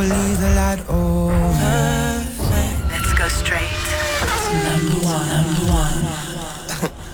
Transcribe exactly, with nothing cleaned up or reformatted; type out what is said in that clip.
will leave the light on. Let's go straight to number one. Number one.